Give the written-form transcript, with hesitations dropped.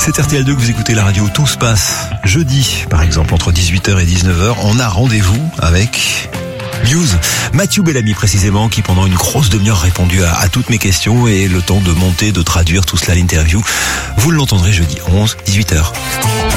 C'est RTL2 que vous écoutez la radio. Tout se passe jeudi, par exemple, entre 18h et 19h. On a rendez-vous avec News. Mathieu Bellamy, précisément, qui pendant une grosse demi-heure répondu à toutes mes questions et le temps de monter, de traduire tout cela à l'interview. Vous l'entendrez jeudi 11, 18h.